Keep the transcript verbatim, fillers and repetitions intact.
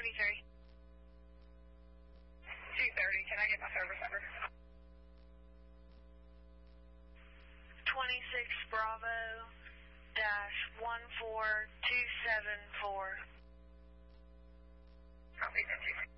thirty-three. two thirty, can I get my service number? twenty-six Bravo dash one four two seven four. Copy, thank you.